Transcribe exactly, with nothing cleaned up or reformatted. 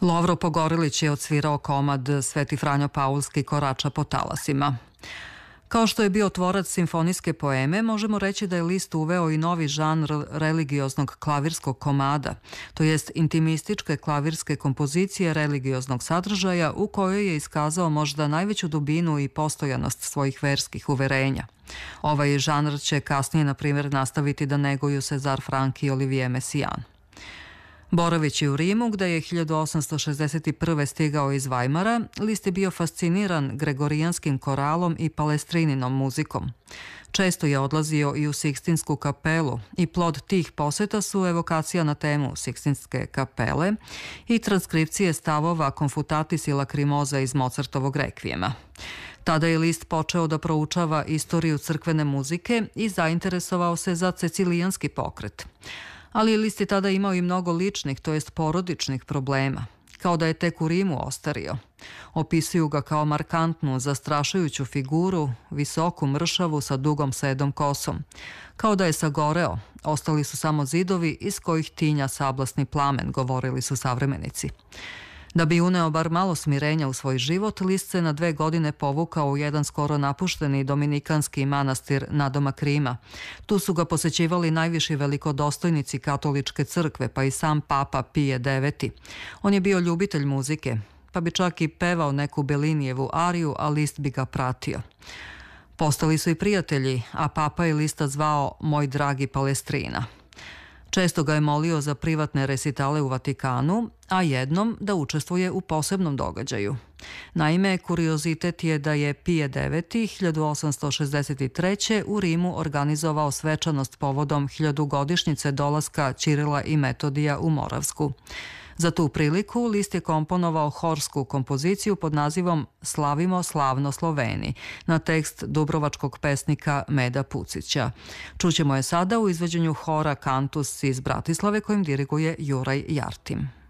Lovro Pogorilić je odsvirao komad Sveti Franjo Paulski Korača po talasima. Kao što je bio tvorac simfonijske poeme, možemo reći da je Liszt uveo i novi žanr religioznog klavirskog komada, to jest intimističke klavirske kompozicije religioznog sadržaja u kojoj je iskazao možda najveću dubinu i postojanost svojih verskih uverenja. Ovaj žanr će kasnije, na primjer, nastaviti da neguju Cezar Franck i Olivier Messiaen. Boravići u Rimu, gde je hiljadu osamsto šezdeset prve stigao iz Vajmara, Liszt je bio fasciniran gregorijanskim koralom i palestrininom muzikom. Često je odlazio i u Sikstinsku kapelu i plod tih poseta su evokacija na temu Sikstinske kapele i transkripcije stavova Confutatis i Lacrimosa iz Mozartovog rekvijema. Tada je Liszt počeo da proučava istoriju crkvene muzike i zainteresovao se za cecilijanski pokret. Ali Liszt je tada imao i mnogo ličnih, to jest porodičnih problema, kao da je tek u Rimu ostario. Opisuju ga kao markantnu, zastrašujuću figuru, visoku, mršavu sa dugom sedom kosom. Kao da je sagoreo, ostali su samo zidovi iz kojih tinja sablasni plamen, govorili su savremenici. Da bi uneo bar malo smirenja u svoj život, Liszt se na dve godine povukao u jedan skoro napušteni dominikanski manastir nadomak Rima. Tu su ga posećivali najviši velikodostojnici katoličke crkve, pa i sam papa Pije deveti. On je bio ljubitelj muzike, pa bi čak i pevao neku Bellinijevu ariju, a Liszt bi ga pratio. Postali su i prijatelji, a papa je Liszta zvao moj dragi Palestrina. Često ga je molio za privatne resitale u Vatikanu, a jednom da učestvuje u posebnom događaju. Naime, kuriozitet je da je Pije deveti hiljadu osamsto šezdeset treće u Rimu organizovao svečanost povodom hiljadugodišnjice dolaska Ćirila i Metodija u Moravsku. Za tu priliku Liszt je komponovao horsku kompoziciju pod nazivom Slavimo slavno Sloveni na tekst dubrovačkog pesnika Meda Pucića. Čućemo je sada u izvođenju hora Kantus iz Bratislave kojim diriguje Juraj Jartim.